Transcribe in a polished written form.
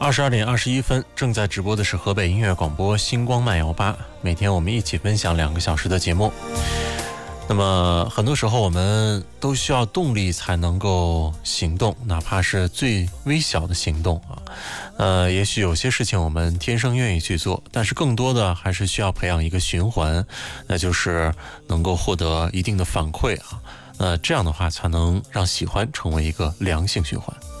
22点21分，正在直播的是河北音乐广播星光慢摇吧，每天我们一起分享2个小时的节目。那么很多时候我们都需要动力才能够行动，哪怕是最微小的行动啊。也许有些事情我们天生愿意去做，但是更多的还是需要培养一个循环，那就是能够获得一定的反馈啊。这样的话才能让喜欢成为一个良性循环。